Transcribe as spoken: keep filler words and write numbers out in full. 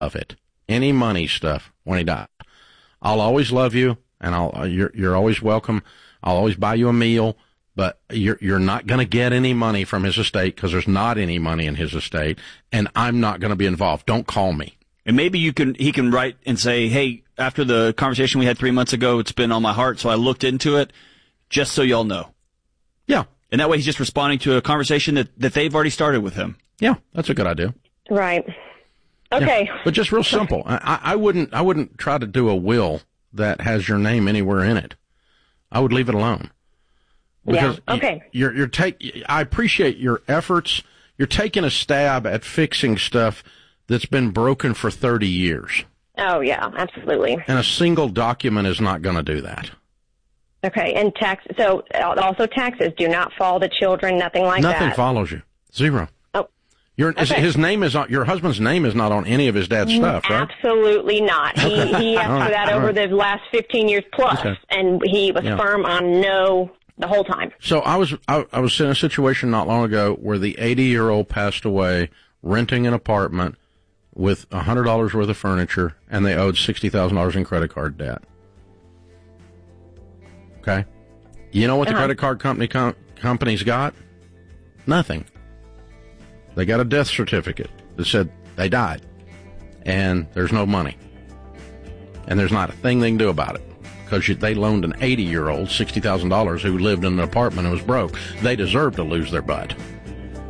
of it, any money stuff when he died. I'll always love you, and I'll you're you're always welcome. I'll always buy you a meal, but you're you're not going to get any money from his estate because there's not any money in his estate, and I'm not going to be involved. Don't call me. And maybe you can he can write and say, hey, after the conversation we had three months ago, it's been on my heart, so I looked into it, just so y'all know. Yeah. And that way he's just responding to a conversation that, that they've already started with him. Yeah, that's a good idea. Right. Okay. Yeah, but just real simple. I, I wouldn't I wouldn't try to do a will that has your name anywhere in it. I would leave it alone. Because yeah. Okay. You're you're take I appreciate your efforts. You're taking a stab at fixing stuff that's been broken for thirty years. Oh, yeah, absolutely. And a single document is not going to do that. Okay, and tax, so also taxes do not fall to children, nothing like Nothing that? Nothing follows you. Zero. Oh. Your, okay. His name is on, your husband's name is not on any of his dad's stuff, right? Absolutely not. He, he asked right. for that All over right. the last fifteen years plus, okay. and he was yeah. firm on no the whole time. So I was, I, I was in a situation not long ago where the eighty-year-old passed away renting an apartment with one hundred dollars worth of furniture, and they owed sixty thousand dollars in credit card debt. Okay? You know what the uh-huh. credit card company com- companies got? Nothing. They got a death certificate that said they died, and there's no money. And there's not a thing they can do about it, because they loaned an eighty-year-old sixty thousand dollars who lived in an apartment and was broke. They deserve to lose their butt.